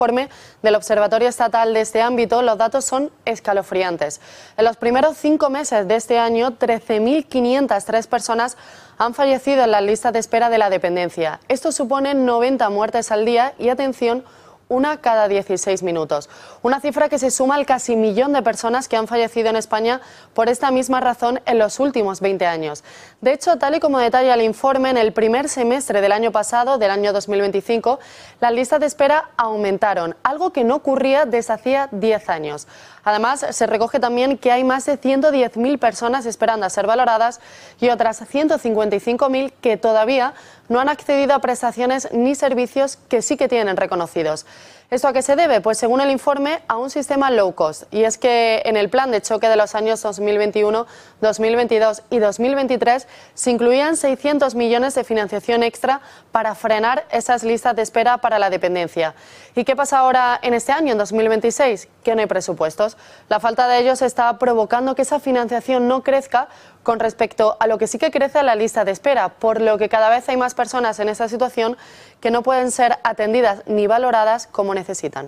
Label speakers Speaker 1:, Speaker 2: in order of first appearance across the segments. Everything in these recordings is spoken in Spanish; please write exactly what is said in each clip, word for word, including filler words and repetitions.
Speaker 1: Informe del Observatorio Estatal de este ámbito, los datos son escalofriantes. En los primeros cinco meses de este año, trece mil quinientas tres personas han fallecido en las listas de espera de la dependencia. Esto supone noventa muertes al día y, atención, una cada dieciséis minutos. Una cifra que se suma al casi millón de personas que han fallecido en España por esta misma razón en los últimos veinte años. De hecho, tal y como detalla el informe, en el primer semestre del año pasado, del año dos mil veinticinco, las listas de espera aumentaron, algo que no ocurría desde hacía diez años. Además, se recoge también que hay más de ciento diez mil personas esperando a ser valoradas y otras ciento cincuenta y cinco mil que todavía no han accedido a prestaciones ni servicios que sí que tienen reconocidos. ¿Esto a qué se debe? Pues según el informe, a un sistema low cost. Y es que en el plan de choque de los años dos mil veintiuno, dos mil veintidós y dos mil veintitrés se incluían seiscientos millones de financiación extra para frenar esas listas de espera para la dependencia. ¿Y qué pasa ahora en este año, en dos mil veintiséis? Que no hay presupuestos. La falta de ellos está provocando que esa financiación no crezca con respecto a lo que sí que crece la lista de espera, por lo que cada vez hay más personas en esta situación que no pueden ser atendidas ni valoradas como necesitan.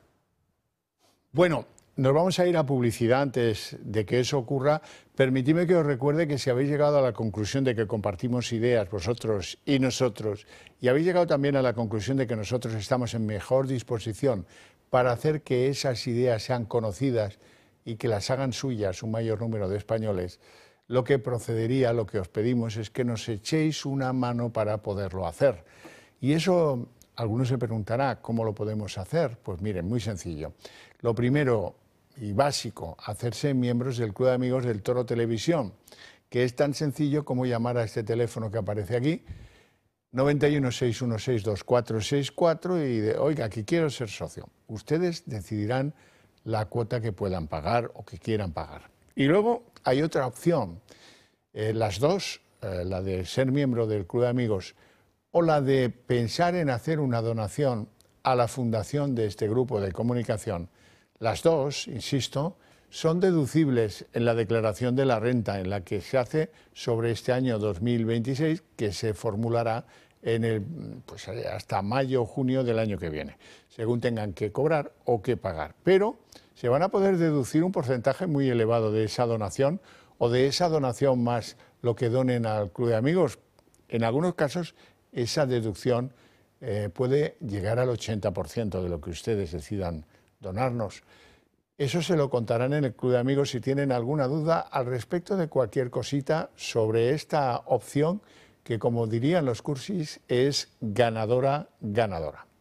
Speaker 2: Bueno, nos vamos a ir a publicidad. Antes de que eso ocurra, permitidme que os recuerde que si habéis llegado a la conclusión de que compartimos ideas vosotros y nosotros, y habéis llegado también a la conclusión de que nosotros estamos en mejor disposición para hacer que esas ideas sean conocidas y que las hagan suyas un mayor número de españoles, lo que procedería, lo que os pedimos es que nos echéis una mano para poderlo hacer. Y eso, algunos se preguntará, ¿cómo lo podemos hacer? Pues miren, muy sencillo. Lo primero y básico, hacerse miembros del Club de Amigos del Toro Televisión, que es tan sencillo como llamar a este teléfono que aparece aquí, noventa y uno, seiscientos dieciséis, veinticuatro sesenta y cuatro, y de, oiga, que quiero ser socio. Ustedes decidirán la cuota que puedan pagar o que quieran pagar. Y luego hay otra opción, eh, las dos, eh, la de ser miembro del Club de Amigos o la de pensar en hacer una donación a la fundación de este grupo de comunicación. Las dos, insisto, son deducibles en la declaración de la renta en la que se hace sobre este año dos mil veintiséis, que se formulará en el, pues, hasta mayo o junio del año que viene, según tengan que cobrar o que pagar. Pero se van a poder deducir un porcentaje muy elevado de esa donación o de esa donación más lo que donen al Club de Amigos. En algunos casos esa deducción eh, puede llegar al ochenta por ciento de lo que ustedes decidan donarnos. Eso se lo contarán en el Club de Amigos. Si tienen alguna duda al respecto de cualquier cosita sobre esta opción que, como dirían los cursis, es ganadora, ganadora.